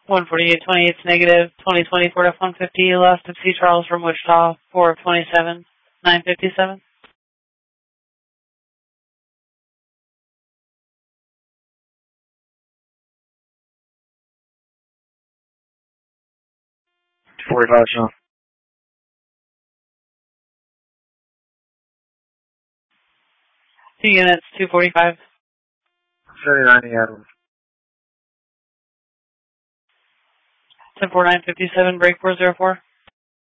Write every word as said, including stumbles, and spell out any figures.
one forty-eight twenty-eight negative, twenty twenty Ford F one fifty, last of C. Charles from Wichita, four twenty-seven nine fifty-seven. forty-five, Sean. Two units, two forty-five. seventy-nine Adam. ten four nine fifty-seven, break four zero four.